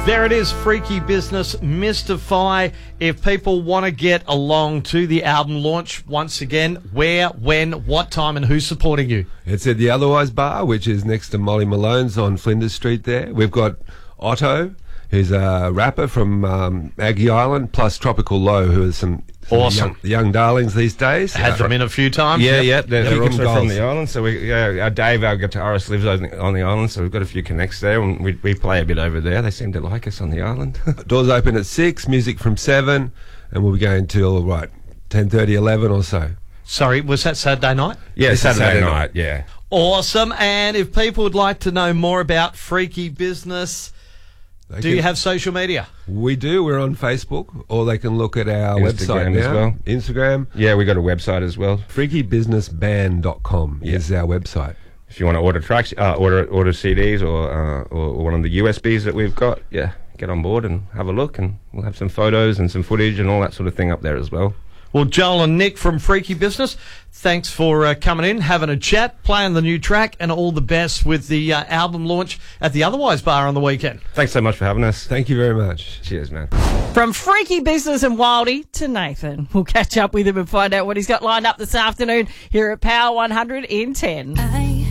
There it is, Freaky Business, Mystify. If people want to get along to the album launch, once again, where, when, what time, and who's supporting you? It's at the Otherwise Bar, which is next to Molly Malone's on Flinders Street there. We've got Otto, who's a rapper from Aggie Island, plus Tropical Low, who is some Awesome. young darlings these days. Had them in a few times. Yeah, they're from also from Goals. the island. So Dave, our guitarist, lives on the island, so we've got a few connects there, and we play a bit over there. They seem to like us on the island. Doors open at 6, music from 7, and we'll be going till, 10:30, 11 or so. Sorry, was that Saturday night? Yeah, It's Saturday Saturday night, yeah. Awesome. And if people would like to know more about Freaky Business, do you have social media? We do. We're on Facebook, or they can look at our website Instagram now. as well. Instagram. Yeah, we got a website as well. FreakyBusinessBand.com is our website. If you want to order tracks, order CDs or one of the USBs that we've got, get on board and have a look, and we'll have some photos and some footage and all that sort of thing up there as well. Well, Joel and Nick from Freaky Business, thanks for coming in, having a chat, playing the new track, and all the best with the album launch at the Otherwise Bar on the weekend. Thanks so much for having us. Thank you very much. Cheers, man. From Freaky Business and Wildy to Nathan. We'll catch up with him and find out what he's got lined up this afternoon here at Power 100 in 10.